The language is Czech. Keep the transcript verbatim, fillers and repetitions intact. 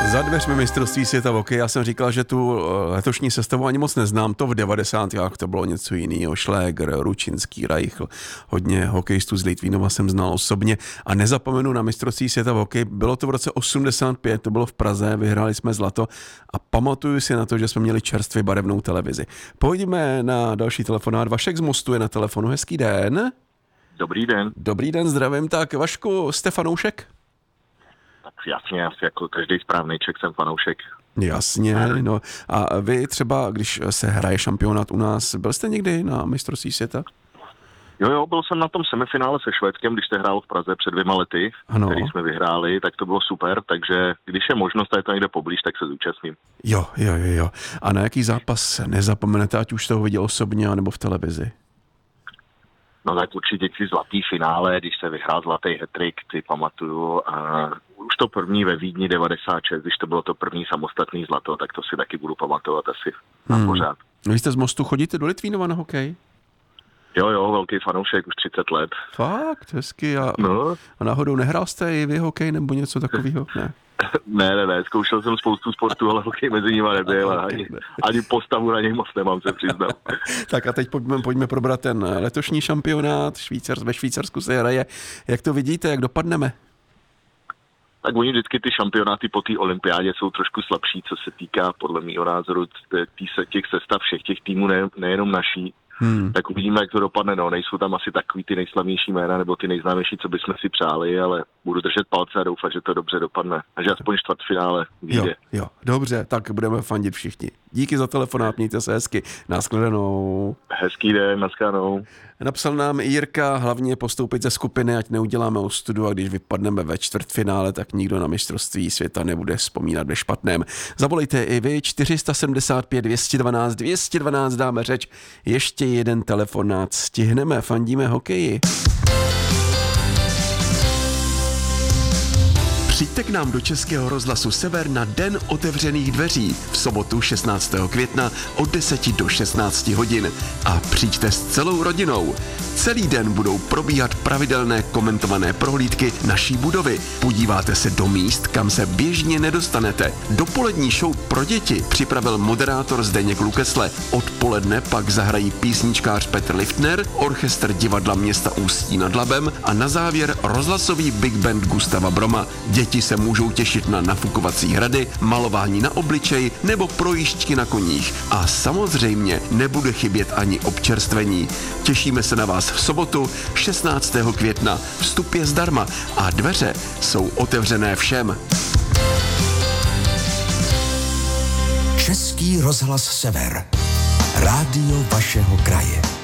Za dveřmi mistrovství světa v hokeji. Já jsem říkal, že tu letošní sestavu ani moc neznám. To v devadesátkách to bylo něco jiného. Šlégr, Ručinský, Reichl. Hodně hokejistů z Litvínova jsem znal osobně. A nezapomenu na mistrovství světa v hokeji. Bylo to v roce osmdesát pět, to bylo v Praze, vyhráli jsme zlato. A pamatuju si na to, že jsme měli čerstvě barevnou televizi. Pojďme na další telefonát. Vašek z Mostu je na telefonu. Hezký den. Dobrý den. Dobrý den, zdravím. Tak Vašku, jste fanoušek? Jasně, asi jako každý správný Čech jsem fanoušek. Jasně, no. A vy třeba, když se hraje šampionát u nás, byl jste někdy na mistrovství světa? Jo, jo, byl jsem na tom semifinále se Švédskem, když se hrálo v Praze před dvěma lety, ano. Který jsme vyhráli, tak to bylo super, takže když je možnost a je to někde poblíž, tak se zúčastním. Jo, jo, jo, jo. A na jaký zápas nezapomenete, ať už to viděl osobně, nebo v televizi? No tak určitě ty zlatý finále, když se vyhrál zlatý hat-trick, ty pamatuju. A už to první ve Vídni devadesát šest, když to bylo to první samostatný zlato, tak to si taky budu pamatovat asi na hmm. pořád. Vy jste z Mostu, chodíte do Litvínova na hokej? Jo, jo, velký fanoušek, už třicet let. Fakt, hezky. A, no. a náhodou nehrál jste i vy hokej nebo něco takového? Ne. Ne, ne, ne, zkoušel jsem spoustu sportů, ale hokej mezi nimi nebyl a ani, ani postavu na něj moc nemám, se přiznám. Tak a teď pojďme, pojďme probrat ten letošní šampionát, Švýcar, ve Švýcarsku se hraje. Jak to vidíte, jak dopadneme? Tak oni vždycky ty šampionáty po té olympiádě jsou trošku slabší, co se týká podle mého názoru těch sestav všech těch týmů, ne, nejenom naší. Hmm. Tak uvidíme, jak to dopadne. No, nejsou tam asi takový ty nejslavnější jména nebo ty nejznámější, co bychom si přáli, ale budu držet palce a doufat, že to dobře dopadne. A že aspoň čtvrtfinále vyjde. Jo, jo, dobře, tak budeme fandit všichni. Díky za telefonát, mějte se hezky. Nashledanou. Hezký den, nashledanou. Napsal nám Jirka, hlavně postoupit ze skupiny, ať neuděláme ostudu, a když vypadneme ve čtvrtfinále, tak nikdo na mistrovství světa nebude vzpomínat ve špatném. Zavolejte i vy čtyři sedm pět dvě jedna dva dvě jedna dva, dáme řeč. Ještě jeden telefonát stihneme, fandíme hokeji. Přijďte k nám do Českého rozhlasu Sever na Den otevřených dveří v sobotu šestnáctého května od deseti do šestnácti hodin. A přijďte s celou rodinou. Celý den budou probíhat pravidelné komentované prohlídky naší budovy. Podíváte se do míst, kam se běžně nedostanete. Dopolední show pro děti připravil moderátor Zdeněk Lukesle. Odpoledne pak zahrají písničkář Petr Liftner, orchestr divadla města Ústí nad Labem a na závěr rozhlasový big band Gustava Broma. Děti se můžou těšit na nafukovací hrady, malování na obličej nebo projížďky na koních. A samozřejmě nebude chybět ani občerstvení. Těšíme se na vás v sobotu šestnáctého května. Vstup je zdarma a dveře jsou otevřené všem. Český rozhlas Sever. Rádio vašeho kraje.